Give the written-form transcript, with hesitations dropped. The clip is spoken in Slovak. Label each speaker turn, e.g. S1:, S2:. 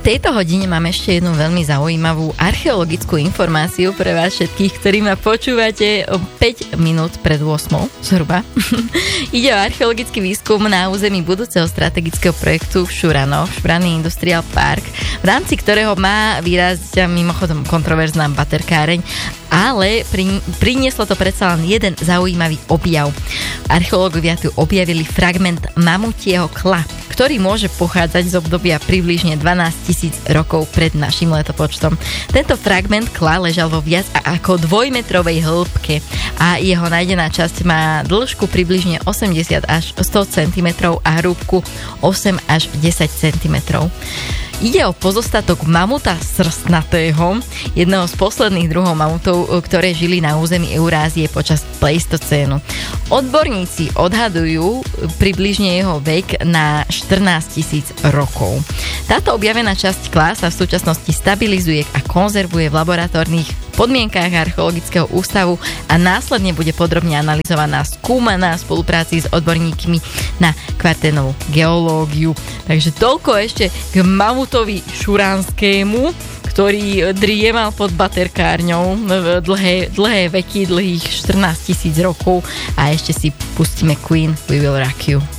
S1: tejto hodine mám ešte jednu veľmi zaujímavú archeologickú informáciu pre vás všetkých, ktorí ma počúvate o 5 minút pred 8 zhruba. Ide o archeologický výskum na území budúceho strategického projektu v Šuranoch, Šurany Industrial Park, v rámci ktorého má vyrásť mimochodom kontroverzná baterkáreň, ale prinieslo to predsa len jeden zaujímavý objav. Archeológovia tu objavili fragment mamutieho kla, ktorý môže pochádzať z obdobia približne 12 000 rokov pred našim letopočtom. Tento fragment kla ležal vo viac ako 2-metrovej hĺbke a jeho nájdená časť má dĺžku približne 80 až 100 cm a hrúbku 8 až 10 cm. Ide o pozostatok mamuta srstnatého, jedného z posledných druhov mamutov, ktoré žili na území Eurázie počas pleistocénu. Odborníci odhadujú približne jeho vek na 14 000 rokov. Táto objavená časť kla sa v súčasnosti stabilizuje a konzervuje v laboratórnych podmienkách Archeologického ústavu a následne bude podrobne analyzovaná, skúmaná v spolupráci s odborníkmi na kvarténovú geológiu. Takže toľko ešte k mamutovi šuranskému, ktorý driemal pod baterkárňou dlhé veky, dlhých 14 000 rokov a ešte si pustíme Queen We Will Rock You.